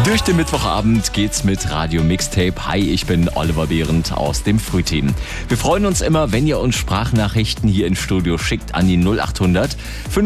Durch den Mittwochabend geht's mit Radio Mixtape. Hi, ich bin Oliver Behrendt aus dem Frühteam. Wir freuen uns immer, wenn ihr uns Sprachnachrichten hier ins Studio schickt an die 0800